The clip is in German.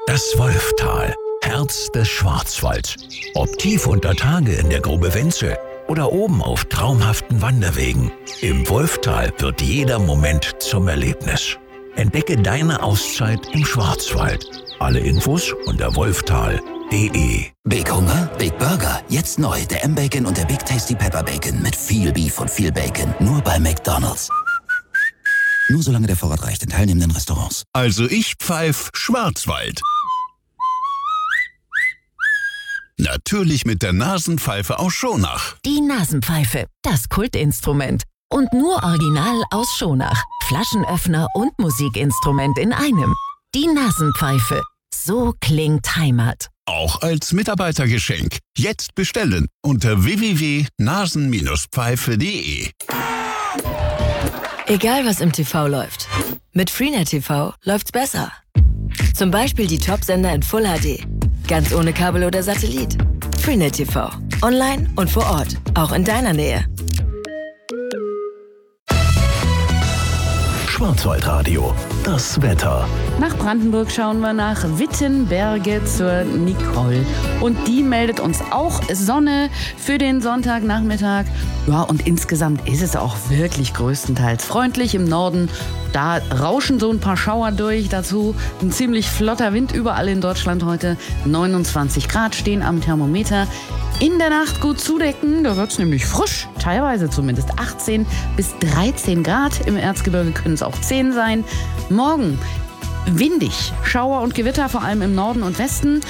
Das Wolftal, Herz des Schwarzwalds. Ob tief unter Tage in der Grube Wenzel oder oben auf traumhaften Wanderwegen. Im Wolftal wird jeder Moment zum Erlebnis. Entdecke deine Auszeit im Schwarzwald. Alle Infos unter wolftal.de. Big Hunger, Big Burger. Jetzt neu der M-Bacon und der Big Tasty Pepper Bacon mit viel Beef und viel Bacon. Nur bei McDonald's. Nur solange der Vorrat reicht in teilnehmenden Restaurants. Also ich pfeif Schwarzwald. Natürlich mit der Nasenpfeife aus Schonach. Die Nasenpfeife, das Kultinstrument. Und nur original aus Schonach. Flaschenöffner und Musikinstrument in einem. Die Nasenpfeife. So klingt Heimat. Auch als Mitarbeitergeschenk. Jetzt bestellen unter www.nasen-pfeife.de. Egal was im TV läuft, mit Freenet TV läuft's besser. Zum Beispiel die Top-Sender in Full HD. Ganz ohne Kabel oder Satellit. Freenet TV. Online und vor Ort. Auch in deiner Nähe. Schwarzwaldradio. Das Wetter. Nach Brandenburg schauen wir nach Wittenberge zur Nicole. Und die meldet uns auch Sonne für den Sonntagnachmittag. Ja, und insgesamt ist es auch wirklich größtenteils freundlich im Norden. Da rauschen so ein paar Schauer durch. Dazu ein ziemlich flotter Wind überall in Deutschland heute. 29 Grad stehen am Thermometer. In der Nacht gut zudecken, da wird es nämlich frisch, teilweise zumindest 18 bis 13 Grad. Im Erzgebirge können es auch 10 sein. Morgen windig, Schauer und Gewitter, vor allem im Norden und Westen.